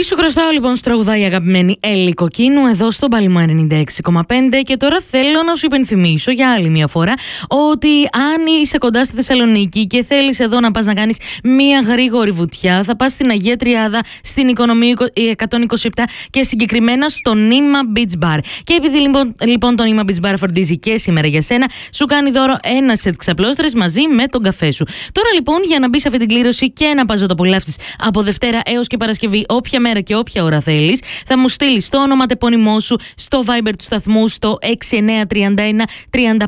Τι σου χρωστάω λοιπόν, τραγουδάει η αγαπημένη Έλλη Κοκκίνου εδώ στο Παλαιμό 96,5. Και τώρα θέλω να σου υπενθυμίσω για άλλη μια φορά ότι αν είσαι κοντά στη Θεσσαλονίκη και θέλεις εδώ να πας να κάνεις μια γρήγορη βουτιά, θα πας στην Αγία Τριάδα, στην Οικονομίου 127 και συγκεκριμένα στο Νήμα Beach Bar. Και επειδή λοιπόν το Νήμα Beach Bar φροντίζει και σήμερα για σένα, σου κάνει δώρο ένα σετ ξαπλώστρες μαζί με τον καφέ σου. Τώρα λοιπόν, για να μπει σε αυτή την κλήρωση και να πας να το απολαύσεις από Δευτέρα έως και Παρασκευή, όποια μέρα και όποια ώρα θέλεις, θα μου στείλεις το όνομα, τεπώνυμό σου στο Viber του σταθμού στο 6931 35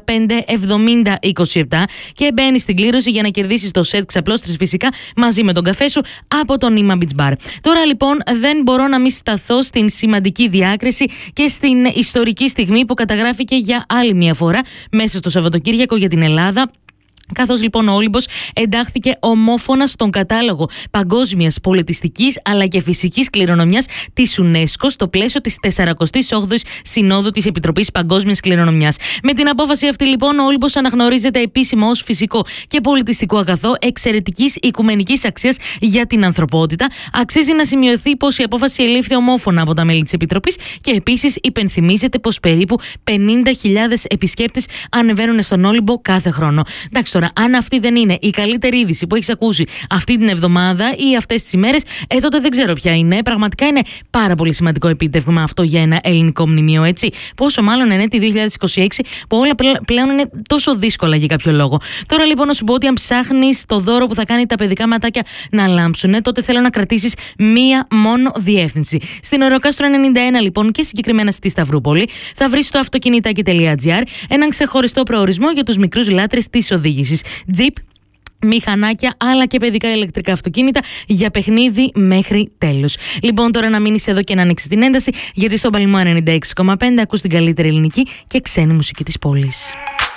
70 27 και μπαίνεις στην κλήρωση για να κερδίσεις το σετ ξαπλώστρες, φυσικά μαζί με τον καφέ σου από το Νήμα Beach Bar. Τώρα λοιπόν δεν μπορώ να μην σταθώ στην σημαντική διάκριση και στην ιστορική στιγμή που καταγράφηκε για άλλη μια φορά μέσα στο Σαββατοκύριακο για την Ελλάδα, καθώς λοιπόν ο Όλυμπος εντάχθηκε ομόφωνα στον κατάλογο παγκόσμιας πολιτιστικής αλλά και φυσικής κληρονομιάς της UNESCO στο πλαίσιο της 48ης Συνόδου της Επιτροπής Παγκόσμιας Κληρονομιάς. Με την απόφαση αυτή λοιπόν ο Όλυμπος αναγνωρίζεται επίσημα ως φυσικό και πολιτιστικό αγαθό εξαιρετικής οικουμενικής αξίας για την ανθρωπότητα. Αξίζει να σημειωθεί πως η απόφαση ελήφθη ομόφωνα από τα μέλη της Επιτροπής και επίσης υπενθυμίζεται πως περίπου 50.000 επισκέπτες ανεβαίνουν στον Όλυμπο κάθε χρόνο. Εντάξει, τώρα, αν αυτή δεν είναι η καλύτερη είδηση που έχεις ακούσει αυτή την εβδομάδα ή αυτές τις ημέρες, τότε δεν ξέρω ποια είναι. Πραγματικά είναι πάρα πολύ σημαντικό επίτευγμα αυτό για ένα ελληνικό μνημείο, έτσι. Πόσο μάλλον εν έτη 2026, που όλα πλέον είναι τόσο δύσκολα για κάποιο λόγο. Τώρα λοιπόν, να σου πω ότι αν ψάχνεις το δώρο που θα κάνει τα παιδικά ματάκια να λάμψουνε, τότε θέλω να κρατήσεις μία μόνο διεύθυνση. Στην Οροκάστρο 91 λοιπόν και συγκεκριμένα στη Σταυρούπολη θα βρεις το αυτοκινητάκι.gr, έναν ξεχωριστό προορισμό για τους μικρούς λάτρες της οδήγησης. Jeep, μηχανάκια αλλά και παιδικά ηλεκτρικά αυτοκίνητα για παιχνίδι μέχρι τέλος. Λοιπόν, τώρα να μείνεις εδώ και να ανοίξεις την ένταση, γιατί στον Παλαιμό 96,5 ακούς την καλύτερη ελληνική και ξένη μουσική της πόλης.